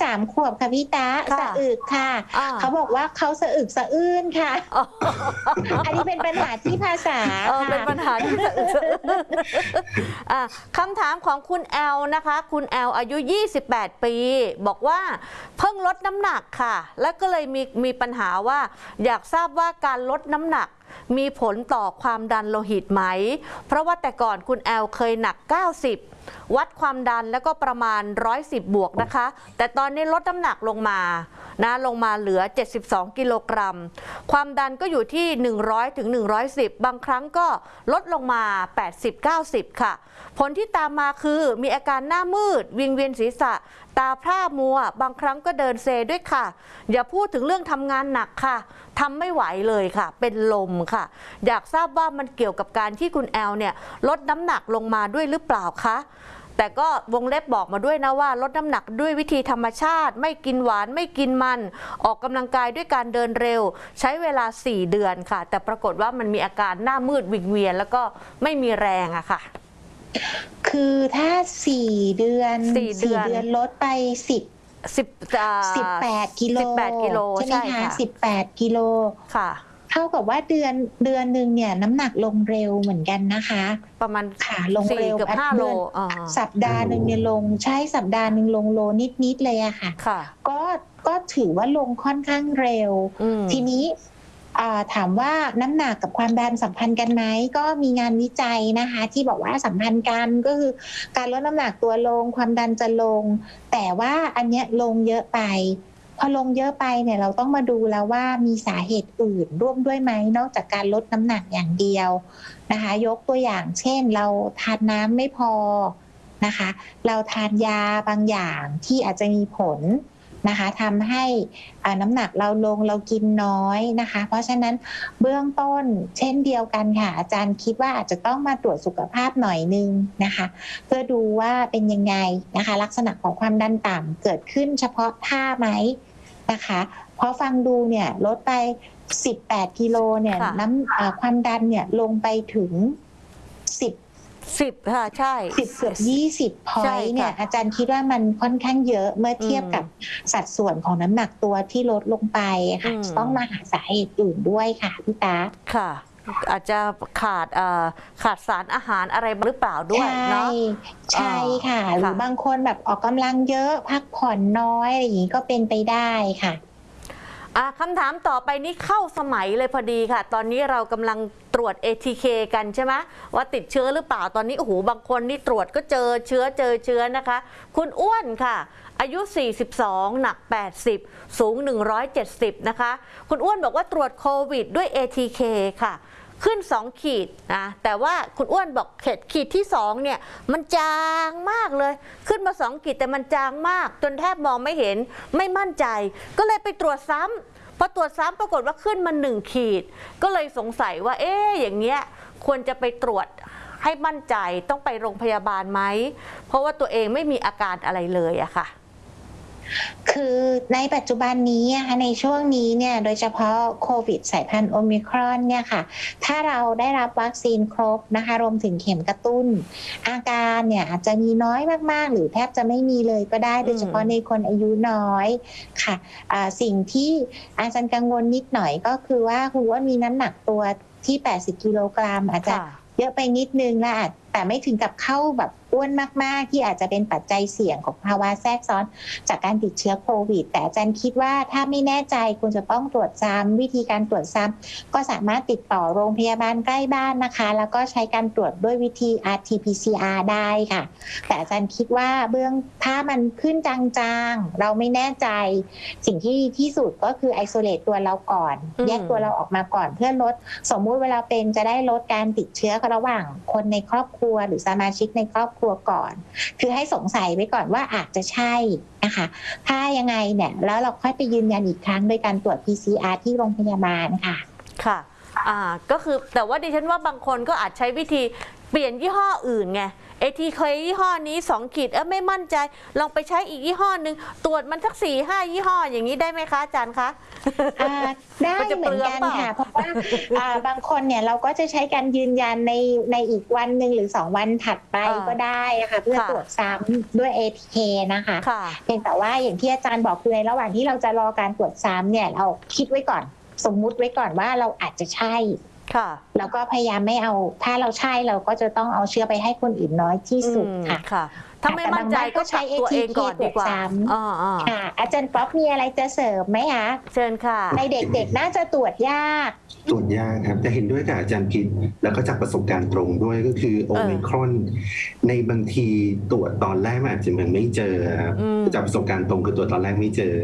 3 ขวบค่ะพี่ตาสะอึกค่ะเขาบอกว่าเขาสะอึกสะอื้นค่ะอันนี้เป็นปัญหาที่ภาษาค่ะเป็นปัญหาที่สะอึกสะอื้นคำถามของคุณแอลนะคะคุณแอลอายุ28 ปีบอกว่าเพิ่งลดน้ำหนักค่ะแล้วก็เลยมีปัญหาว่าอยากทราบว่าการลดน้ำหนักมีผลต่อความดันโลหิตไหมเพราะว่าแต่ก่อนคุณแอลเคยหนัก90วัดความดันแล้วก็ประมาณ110บวกนะคะแต่ตอนนี้ลดน้ำหนักลงมาลงมาเหลือ72กิโลกรัมความดันก็อยู่ที่100ถึง110บางครั้งก็ลดลงมา80-90ค่ะผลที่ตามมาคือมีอาการหน้ามืดวิงเวียนศีรษะตาพร่ามัวบางครั้งก็เดินเซด้วยค่ะอย่าพูดถึงเรื่องทำงานหนักค่ะทำไม่ไหวเลยค่ะเป็นลมค่ะอยากทราบว่ามันเกี่ยวกับการที่คุณแอลเนี่ยลดน้ำหนักลงมาด้วยหรือเปล่าคะแต่ก็วงเล็บบอกมาด้วยนะว่าลดน้ำหนักด้วยวิธีธรรมชาติไม่กินหวานไม่กินมันออกกำลังกายด้วยการเดินเร็วใช้เวลา4 เดือนค่ะแต่ปรากฏว่ามันมีอาการหน้ามืดวิงเวียนแล้วก็ไม่มีแรงอะค่ะคือถ้า4 เดือนลดไป18 กิโลใช่ไหมคะ18 กิโลค่ะเท่ากับว่าเดือนหนึ่งเนี่ยน้ำหนักลงเร็วเหมือนกันนะคะประมาณค่ะลงเร็วเกือบ5 โลสัปดาห์หนึ่งเนี่ยลงใช่สัปดาห์หนึ่งลงโลนิดเลยอะค่ะก็ถือว่าลงค่อนข้างเร็วทีนี้ถามว่าน้ำหนักกับความดันสัมพันธ์กันไหมก็มีงานวิจัยนะคะที่บอกว่าสัมพันธ์กันก็คือการลดน้ำหนักตัวลงความดันจะลงแต่ว่าอันเนี้ยลงเยอะไปพอลงเยอะไปเนี่ยเราต้องมาดูแล้วว่ามีสาเหตุอื่นร่วมด้วยไหมนอกจากการลดน้ำหนักอย่างเดียวนะคะยกตัวอย่างเช่นเราทานน้ำไม่พอนะคะเราทานยาบางอย่างที่อาจจะมีผลนะคะทำให้น้ำหนักเราลงเรากินน้อยนะคะเพราะฉะนั้นเบื้องต้นเช่นเดียวกันค่ะอาจารย์คิดว่าอาจจะต้องมาตรวจสุขภาพหน่อยนึงนะคะเพื่อดูว่าเป็นยังไงนะคะลักษณะของความดันต่ำเกิดขึ้นเฉพาะท่าไหมนะคะเพราะฟังดูเนี่ยลดไป18 กิโลเนี่ยความดันเนี่ยลงไปถึง10 ค่ะใช่ 10เกือบ20 พอยต์เนี่ยอาจารย์คิดว่ามันค่อนข้างเยอะเมื่อเทียบกับสัดส่วนของน้ำหนักตัวที่ลดลงไปค่ะต้องมาหาสาเหตุอื่นด้วยค่ะพี่ตาค่ะอาจจะขาดสารอาหารอะไรหรือเปล่าด้วยเนาะใช่ค่ะหรือบางคนแบบออกกำลังเยอะพักผ่อนน้อยอะไรอย่างนี้ก็เป็นไปได้ค่ะคำถามต่อไปนี้เข้าสมัยเลยพอดีค่ะตอนนี้เรากำลังตรวจ ATK กันใช่ไหมว่าติดเชื้อหรือเปล่าตอนนี้โอ้โหบางคนนี่ตรวจก็เจอเชื้อนะคะคุณอ้วนค่ะอายุ42หนัก80สูง170นะคะคุณอ้วนบอกว่าตรวจโควิดด้วย ATK ค่ะขึ้น2 ขีดนะแต่ว่าคุณอ้วนบอกขีดที่2เนี่ยมันจางมากเลยขึ้นมา2 ขีดแต่มันจางมากจนแทบมองไม่เห็นไม่มั่นใจก็เลยไปตรวจซ้ำพอตรวจซ้ำปรากฏว่าขึ้นมา1 ขีดก็เลยสงสัยว่าอย่างเงี้ยควรจะไปตรวจให้มั่นใจต้องไปโรงพยาบาลไหมเพราะว่าตัวเองไม่มีอาการอะไรเลยอะค่ะคือในปัจจุบันนี้นะคะในช่วงนี้เนี่ยโดยเฉพาะโควิดสายพันธุ์โอมิครอนเนี่ยค่ะถ้าเราได้รับวัคซีนครบนะคะรวมถึงเข็มกระตุ้นอาการเนี่ยอาจจะมีน้อยมากๆหรือแทบจะไม่มีเลยก็ได้โดยเฉพาะในคนอายุน้อยค่ะสิ่งที่อาจารย์กังวลนิดหน่อยก็คือว่าคุณว่ามีน้ำหนักตัวที่80 กิโลกรัมอาจจะเยอะไปนิดนึงและแต่ไม่ถึงกับเข้าแบบอ้วนมากๆที่อาจจะเป็นปัจจัยเสี่ยงของภาวะแทรกซ้อนจากการติดเชื้อโควิดแต่อาจารย์คิดว่าถ้าไม่แน่ใจคุณจะต้องตรวจซ้ำวิธีการตรวจซ้ำก็สามารถติดต่อโรงพยาบาลใกล้บ้านนะคะแล้วก็ใช้การตรวจด้วยวิธี RT-PCR ได้ค่ะแต่อาจารย์คิดว่าถ้ามันขึ้นจางๆเราไม่แน่ใจสิ่งที่ดีที่สุดก็คือไอโซเลตตัวเราก่อนแยกตัวเราออกมาก่อนเพื่อลดสมมุติเวลาเป็นจะได้ลดการติดเชื้อระหว่างคนในครอบครัวหรือสมาชิกในครอบครัวก่อนคือให้สงสัยไว้ก่อนว่าอาจจะใช่นะคะถ้ายังไงเนี่ยแล้วเราค่อยไปยืนยันอีกครั้งโดยการตรวจ PCR ที่โรงพยาบาลค่ะค่ะก็คือแต่ว่าดิฉันว่าบางคนก็อาจใช้วิธีเปลี่ยนยี่ห้ออื่นไงATK ยี่ห้อนี้2 ขีดไม่มั่นใจลองไปใช้อีกยี่ห้อนึงตรวจมันสัก4-5 ยี่ห้ออย่างนี้ได้ไหมคะอาจารย์คะได้เหมือนกันค่ะเพราะว่าบางคนเนี่ยเราก็จะใช้การยืนยันในอีกวันหนึ่งหรือ2 วันถัดไปก็ได้ค่ะเพื่อตรวจซ้ำด้วย ATK นะคะเพียงแต่ว่าอย่างที่อาจารย์บอกคือในระหว่างที่เราจะรอการตรวจซ้ำเนี่ยเราคิดไว้ก่อนสมมุติไว้ก่อนว่าเราอาจจะใช่แล้วก็พยายามไม่เอาถ้าเราใช่เราก็จะต้องเอาเชื้อไปให้คนอื่นน้อยที่สุดค่ะถ้าไม่มั่นใจก็ใช้ตัวเองก่อนดีกว่าค่ะอาจารย์ป๊อปมีอะไรจะเสริมไหมคะเชิญค่ะในเด็กๆน่าจะตรวจยากครับจะเห็นด้วยกับอาจารย์พิษแล้วก็จากประสบการณ์ตรงด้วยก็คือโอมิครอนในบางทีตรวจตอนแรกมันอาจจะมันไม่เจอครับจากประสบการณ์ตรงคือตรวจตอนแรกไม่เจอ